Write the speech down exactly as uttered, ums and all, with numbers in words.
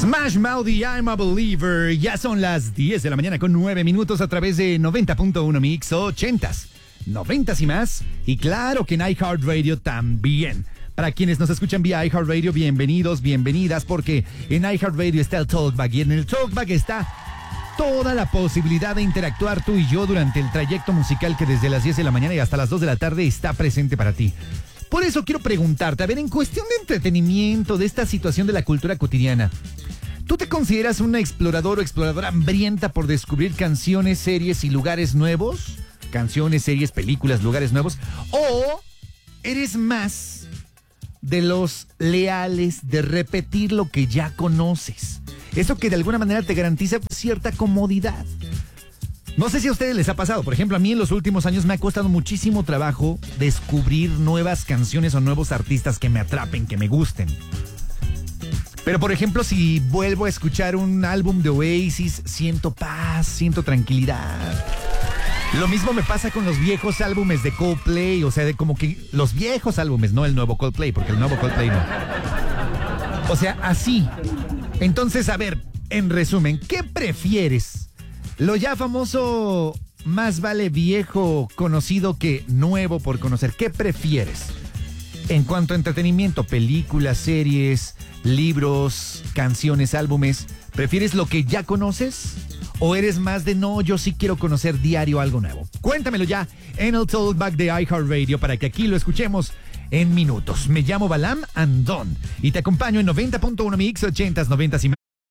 Smash Mouth y I'm a Believer. Ya son las diez de la mañana con nueve minutos a través de noventa punto uno Mix ochentas, noventas y más. Y claro que en iHeartRadio también. Para quienes nos escuchan vía iHeartRadio, bienvenidos, bienvenidas, porque en iHeartRadio está el Talkback y en el Talkback está toda la posibilidad de interactuar tú y yo durante el trayecto musical que desde las diez de la mañana y hasta las dos de la tarde está presente para ti. Por eso quiero preguntarte, a ver, en cuestión de entretenimiento, de esta situación de la cultura cotidiana, ¿tú te consideras un explorador o exploradora hambrienta por descubrir canciones, series y lugares nuevos? Canciones, series, películas, lugares nuevos. ¿O eres más de los leales de repetir lo que ya conoces? Eso que de alguna manera te garantiza cierta comodidad. No sé si a ustedes les ha pasado. Por ejemplo, a mí en los últimos años me ha costado muchísimo trabajo descubrir nuevas canciones o nuevos artistas que me atrapen, que me gusten. Pero, por ejemplo, si vuelvo a escuchar un álbum de Oasis, siento paz, siento tranquilidad. Lo mismo me pasa con los viejos álbumes de Coldplay, o sea, de como que los viejos álbumes, no el nuevo Coldplay, porque el nuevo Coldplay no. O sea, así. Entonces, a ver, en resumen, ¿qué prefieres? Lo ya famoso, más vale viejo conocido que nuevo por conocer. ¿Qué prefieres? En cuanto a entretenimiento, películas, series, libros, canciones, álbumes, ¿prefieres lo que ya conoces? ¿O eres más de no, yo sí quiero conocer diario algo nuevo? Cuéntamelo ya en el Talkback de iHeartRadio para que aquí lo escuchemos en minutos. Me llamo Balam Andón y te acompaño en noventa punto uno Mix ochentas, noventas y